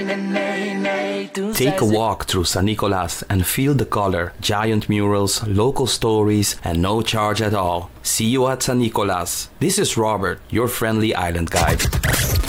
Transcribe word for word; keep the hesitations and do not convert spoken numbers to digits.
Take a walk through San Nicolas and feel the color, giant murals, local stories, and no charge at all. See you at San Nicolas. This is Robert, your friendly island guide.